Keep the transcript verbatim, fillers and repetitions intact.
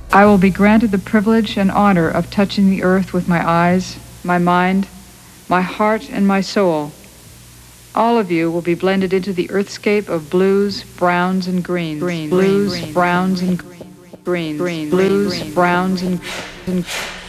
I will be granted the privilege and honor of touching the earth with my eyes, my mind, my heart, and my soul. All of you will be blended into the earthscape of blues, browns, and greens. Green, blues, green, browns, and greens. Green, blues, browns, and, and